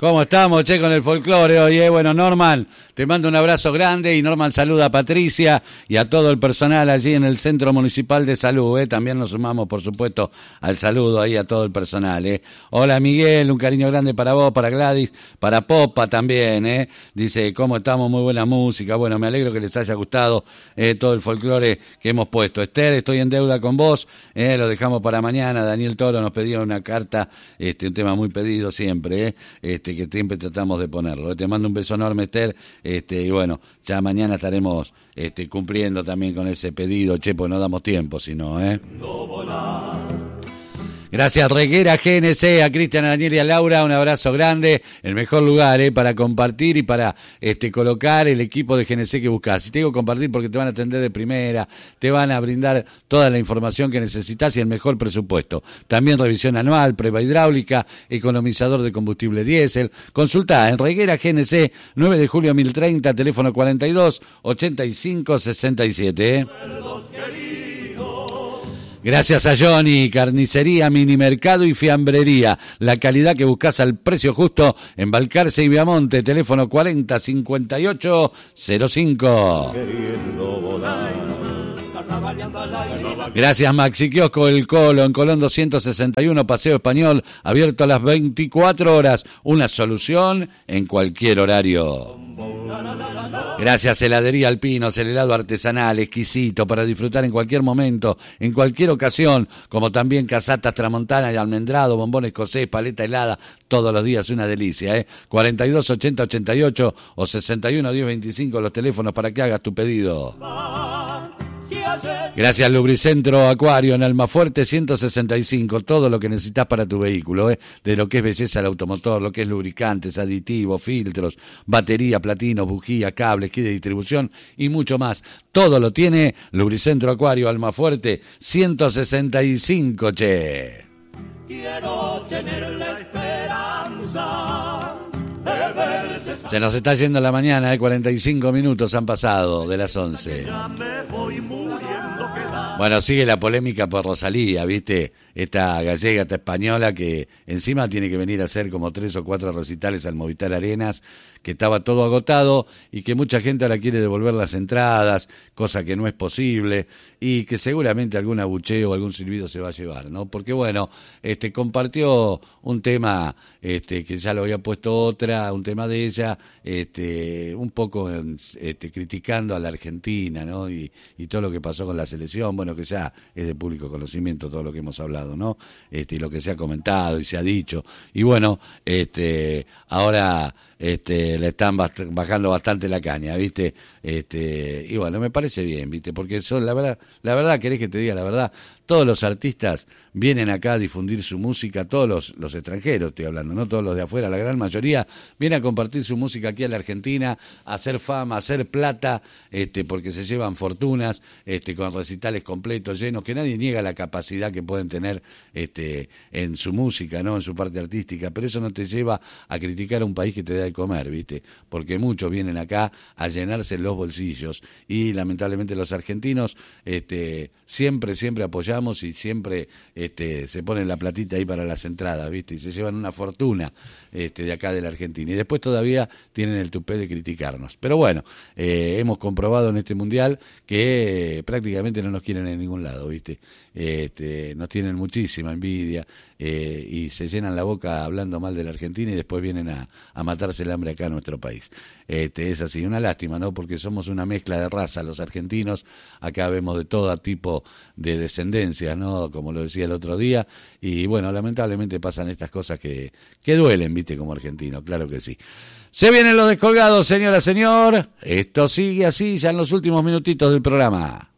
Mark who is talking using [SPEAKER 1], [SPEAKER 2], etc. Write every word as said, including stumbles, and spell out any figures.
[SPEAKER 1] ¿Cómo estamos, che, con el folclore hoy? Eh? Bueno, Norman, te mando un abrazo grande y Norman saluda a Patricia y a todo el personal allí en el Centro Municipal de Salud. Eh? También nos sumamos, por supuesto, al saludo ahí a todo el personal. Eh? Hola, Miguel, un cariño grande para vos, para Gladys, para Popa también. Eh? Dice, ¿cómo estamos? Muy buena música. Bueno, me alegro que les haya gustado eh, todo el folclore que hemos puesto. Esther, estoy en deuda con vos. Eh? Lo dejamos para mañana. Daniel Toro nos pedía una carta, este, un tema muy pedido siempre, eh? este, que siempre tratamos de ponerlo. Te mando un beso enorme, Esther, este, y bueno, ya mañana estaremos este, cumpliendo también con ese pedido, che, pues no damos tiempo, sino, ¿eh? Gracias, Reguera G N C, a Cristian, a Daniel y a Laura, un abrazo grande, el mejor lugar eh, para compartir y para este colocar el equipo de G N C que buscas. Y te digo compartir porque te van a atender de primera, te van a brindar toda la información que necesitas y el mejor presupuesto. También revisión anual, prueba hidráulica, economizador de combustible diésel. Consulta en Reguera G N C, nueve de julio mil treinta, teléfono cuarenta y dos, ochenta y cinco, sesenta y siete. Eh. Gracias a Johnny, carnicería, mini mercado y fiambrería. La calidad que buscas al precio justo en Balcarce y Viamonte. Teléfono cuarenta, cincuenta y ocho, cero cinco. Gracias Maxi Kiosco El Colo, en Colón doscientos sesenta y uno, Paseo Español, abierto a las veinticuatro horas. Una solución en cualquier horario. Gracias Heladería Alpinos, el helado artesanal, exquisito, para disfrutar en cualquier momento, en cualquier ocasión, como también casatas tramontana y almendrado, bombón escocés, paleta helada, todos los días una delicia, ¿eh? cuarenta y dos, ochenta, ochenta y ocho o sesenta y uno, diez, veinticinco, los teléfonos para que hagas tu pedido. Gracias Lubricentro Acuario en Almafuerte ciento sesenta y cinco, todo lo que necesitas para tu vehículo, ¿eh? de lo que es belleza al automotor, lo que es lubricantes, aditivos, filtros, batería, platinos, bujías, cables, kit de distribución y mucho más. Todo lo tiene Lubricentro Acuario Almafuerte ciento sesenta y cinco, che. Quiero tener la esperanza de verte. Se nos está yendo la mañana, ¿eh? cuarenta y cinco minutos han pasado de las once. Bueno, sigue la polémica por Rosalía, ¿viste? Esta gallega, esta española que encima tiene que venir a hacer como tres o cuatro recitales al Movistar Arenas, que estaba todo agotado y que mucha gente ahora quiere devolver las entradas, cosa que no es posible y que seguramente algún abucheo o algún silbido se va a llevar, ¿no? Porque bueno, este compartió un tema este que ya lo había puesto otra, un tema de ella, este un poco este, criticando a la Argentina, ¿no? Y, y todo lo que pasó con la selección, bueno, que ya es de público conocimiento todo lo que hemos hablado, ¿no? Este, y lo que se ha comentado y se ha dicho. Y bueno, este ahora este le están bajando bastante la caña, ¿viste? Este, y bueno, me parece bien, ¿viste? Porque son la verdad, la verdad, querés que te diga la verdad, todos los artistas vienen acá a difundir su música, todos los, los extranjeros estoy hablando, no todos los de afuera, la gran mayoría vienen a compartir su música aquí a la Argentina, a hacer fama, a hacer plata, este, porque se llevan fortunas, este, con recitales completos, llenos, que nadie niega la capacidad que pueden tener este, en su música, ¿no? En su parte artística, pero eso no te lleva a criticar a un país que te da de comer, ¿viste? Porque muchos vienen acá a llenarse los bolsillos y lamentablemente los argentinos este, siempre, siempre apoyamos y siempre este, se ponen la platita ahí para las entradas, ¿viste? Y se llevan una fortuna este, de acá de la Argentina y después todavía tienen el tupé de criticarnos. Pero bueno, eh, hemos comprobado en este mundial que eh, prácticamente no nos quieren en ningún lado, ¿viste? Este, nos tienen muchísima envidia eh, y se llenan la boca hablando mal de la Argentina y después vienen a, a matarse el hambre acá en nuestro país. Este, es así, una lástima, ¿no? Porque somos una mezcla de raza los argentinos, acá vemos de todo tipo de descendencias, ¿no? Como lo decía el otro día, y bueno, lamentablemente pasan estas cosas que, que duelen, ¿viste? Como argentino, claro que sí. Se vienen los descolgados, señora, señor. Esto sigue así ya en los últimos minutitos del programa.